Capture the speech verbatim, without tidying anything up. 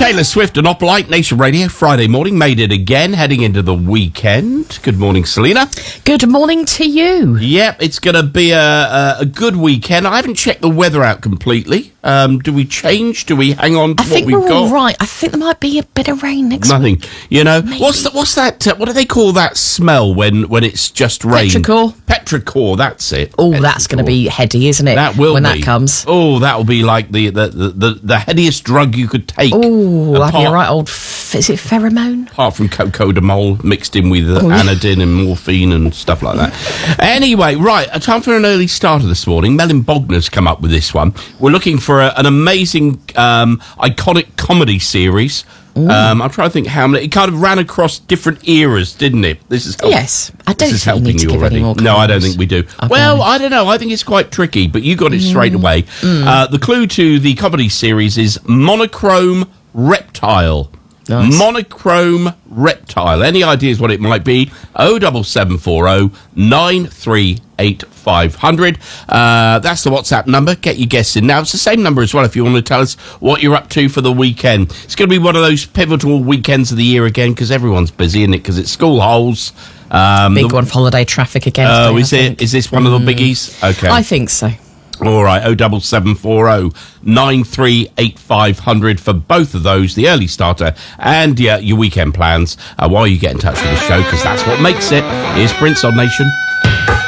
Taylor Swift and Opolite, Nation Radio, Friday morning, made it again, heading into the weekend. Good morning, Selena. Good morning to you. Yep, it's going to be a, a, a good weekend. I haven't checked the weather out completely. Um, do we change? Do we hang on to I what think we've we're got? all right. I think there might be a bit of rain next Nothing. week. You know, Maybe. what's the, what's that? Uh, what do they call that smell when, when it's just rain? Petrichor. Petrichor, that's it. Oh, that's going to be heady, isn't it? That will when be. that comes. Oh, that will be like the the, the, the, the headiest drug you could take. Oh, that'd be a apart, right old. F- is it pheromone? apart from cocodamol mixed in with uh, Oh, yeah. anodine and morphine and stuff like that. Anyway, right, a time for an early starter this morning. Melin Bogner's come up with this one. We're looking for a, an amazing, um, iconic comedy series. Um, I'm trying to think how many. It kind of ran across different eras, didn't it? This is help, Yes. I don't this is think you helping need to you give already. any more No, I don't clues. think we do. I'll be Well, honest. I don't know. I think it's quite tricky, but you got it straight Mm. away. Uh, the clue to the comedy series is Monochrome Reptile. Nice. Monochrome Reptile. Any ideas what it might be? oh seven seven four oh nine three eight five hundred. Uh, that's the WhatsApp number. Get your guests in now. It's the same number as well if you want to tell us what you're up to for the weekend. It's going to be one of those pivotal weekends of the year again because everyone's busy, isn't it? Because it's school holes. Um, Big the- one for holiday traffic again. Oh, today, is I it? think. Is this one of the biggies? Okay. I think so. All right, oh seven seven four oh nine three eight five hundred for both of those, the early starter and yeah, your weekend plans. Uh, while you get in touch with the show, because that's what makes it. Here's Prince on Nation